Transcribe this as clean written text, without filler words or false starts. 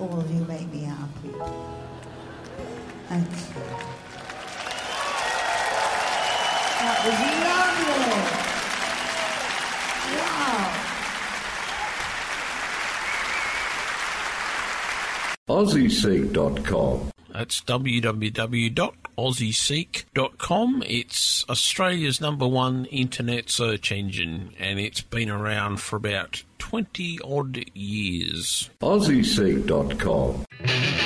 all you make me happy. Thanks. That was lovely. Wow. AussieSeek.com. That's www.aussieseek.com. It's Australia's #1 internet search engine, and it's been around for about 20-odd years. AussieSeek.com.